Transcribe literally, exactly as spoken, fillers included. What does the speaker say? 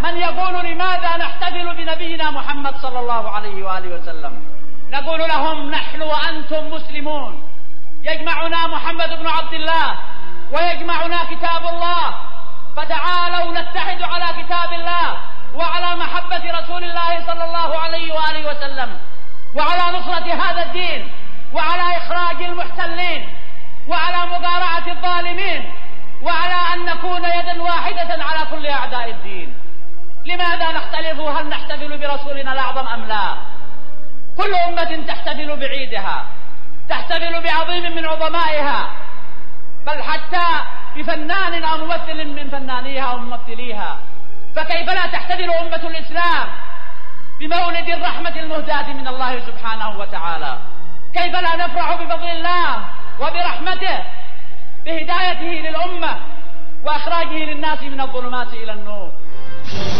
من يقول لماذا نحتفل بنبينا محمد صلى الله عليه وآله وسلم، نقول لهم نحن وأنتم مسلمون، يجمعنا محمد بن عبد الله ويجمعنا كتاب الله، فتعالوا نتحد على كتاب الله وعلى محبة رسول الله صلى الله عليه وآله وسلم، وعلى نصرة هذا الدين، وعلى إخراج المحتلين، وعلى مقارعة الظالمين، وعلى أن نكون يدا واحدة على كل أعداء الدين. لماذا نختلف؟ هل نحتفل برسولنا الأعظم أم لا؟ كل أمة تحتفل بعيدها، تحتفل بعظيم من عظمائها، بل حتى بفنان أو ممثل من فنانيها أو ممثليها. فكيف لا تحتفل أمة الإسلام بمولد الرحمة المهداة من الله سبحانه وتعالى؟ كيف لا نفرح بفضل الله وبرحمته، بهدايته للأمة وإخراجه للناس من الظلمات إلى النور؟